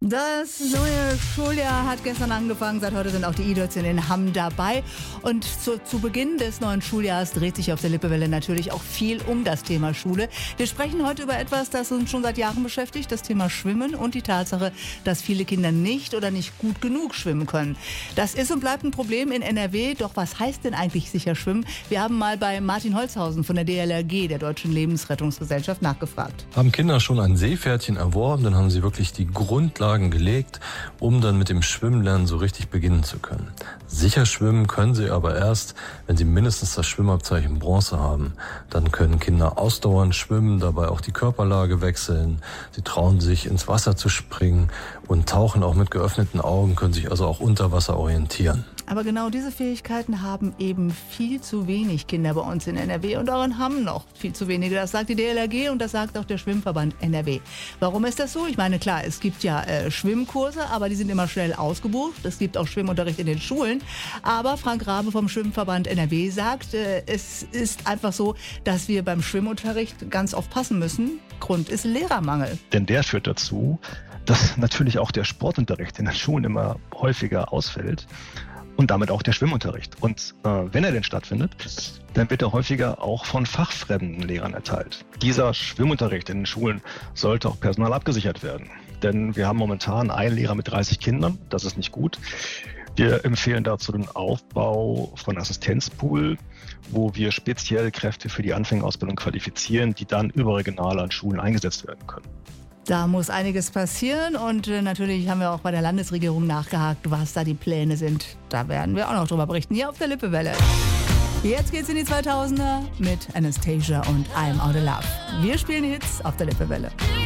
Das neue Schuljahr hat gestern angefangen. Seit heute sind auch die i-Dötzchen in Hamm dabei. Und zu Beginn des neuen Schuljahres dreht sich auf der Lippewelle natürlich auch viel um das Thema Schule. Wir sprechen heute über etwas, das uns schon seit Jahren beschäftigt, das Thema Schwimmen und die Tatsache, dass viele Kinder nicht oder nicht gut genug schwimmen können. Das ist und bleibt ein Problem in NRW. Doch was heißt denn eigentlich sicher schwimmen? Wir haben mal bei Martin Holzhausen von der DLRG, der Deutschen Lebensrettungsgesellschaft, nachgefragt. Haben Kinder schon ein Seepferdchen erworben, dann haben sie wirklich die Grundlagen gelegt, um dann mit dem Schwimmlernen so richtig beginnen zu können. Sicher schwimmen können sie aber erst, wenn sie mindestens das Schwimmabzeichen Bronze haben. Dann können Kinder ausdauernd schwimmen, dabei auch die Körperlage wechseln. Sie trauen sich, ins Wasser zu springen und tauchen auch mit geöffneten Augen, können sich also auch unter Wasser orientieren. Aber genau diese Fähigkeiten haben eben viel zu wenig Kinder bei uns in NRW und auch in Hamm noch viel zu wenige. Das sagt die DLRG und das sagt auch der Schwimmverband NRW. Warum ist das so? Ich meine, klar, es gibt ja Schwimmkurse, aber die sind immer schnell ausgebucht. Es gibt auch Schwimmunterricht in den Schulen. Aber Frank Rabe vom Schwimmverband NRW sagt, es ist einfach so, dass wir beim Schwimmunterricht ganz aufpassen müssen. Grund ist Lehrermangel. Denn der führt dazu, dass natürlich auch der Sportunterricht in den Schulen immer häufiger ausfällt. Und damit auch der Schwimmunterricht. Und wenn er denn stattfindet, dann wird er häufiger auch von fachfremden Lehrern erteilt. Dieser Schwimmunterricht in den Schulen sollte auch personal abgesichert werden. Denn wir haben momentan einen Lehrer mit 30 Kindern. Das ist nicht gut. Wir empfehlen dazu den Aufbau von Assistenzpool, wo wir speziell Kräfte für die Anfängerausbildung qualifizieren, die dann überregional an Schulen eingesetzt werden können. Da muss einiges passieren und natürlich haben wir auch bei der Landesregierung nachgehakt, was da die Pläne sind. Da werden wir auch noch drüber berichten, hier auf der Lippewelle. Jetzt geht's in die 2000er mit Anastasia und I'm Out of Love. Wir spielen Hits auf der Lippewelle.